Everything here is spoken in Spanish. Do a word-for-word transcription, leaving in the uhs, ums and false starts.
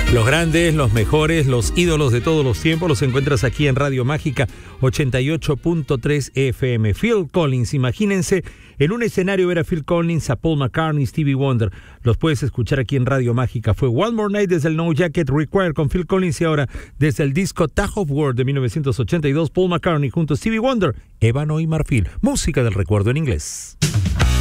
Los grandes, los mejores, los ídolos de todos los tiempos los encuentras aquí en Radio Mágica ochenta y ocho punto tres F M. Phil Collins, imagínense en un escenario ver a Phil Collins, a Paul McCartney, Stevie Wonder. Los puedes escuchar aquí en Radio Mágica. Fue One More Night desde el No Jacket Required con Phil Collins y ahora desde el disco Tag of War de mil novecientos ochenta y dos, Paul McCartney junto a Stevie Wonder, Ébano y Marfil. Música del recuerdo en inglés.